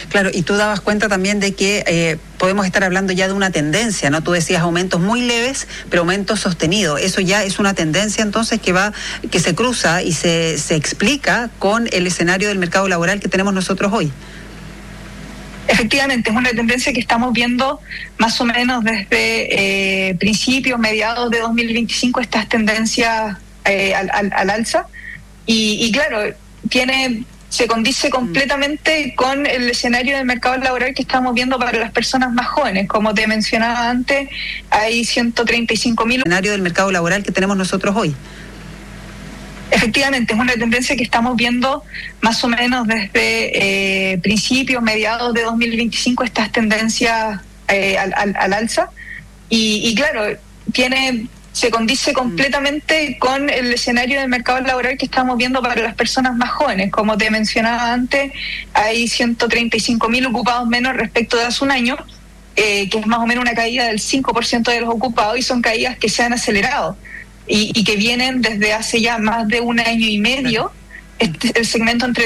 Claro, y tú dabas cuenta también de que podemos estar hablando ya de una tendencia, ¿no? Tú decías aumentos muy leves, pero aumentos sostenidos. Eso ya es una tendencia entonces que se cruza y se explica con el escenario del mercado laboral que tenemos nosotros hoy. Efectivamente, es una tendencia que estamos viendo más o menos desde principios, mediados de 2025, estas tendencias al alza. Y claro, se condice completamente con el escenario del mercado laboral que estamos viendo para las personas más jóvenes. Como te mencionaba antes, hay 135.000... Escenario del mercado laboral que tenemos nosotros hoy. Efectivamente, es una tendencia que estamos viendo más o menos desde principios, mediados de 2025, estas tendencias al alza. Y claro, se condice completamente con el escenario del mercado laboral que estamos viendo para las personas más jóvenes. Como te mencionaba antes, hay 135.000 ocupados menos respecto de hace un año, que es más o menos una caída del 5% de los ocupados, y son caídas que se han acelerado y que vienen desde hace ya más de un año y medio. El segmento entre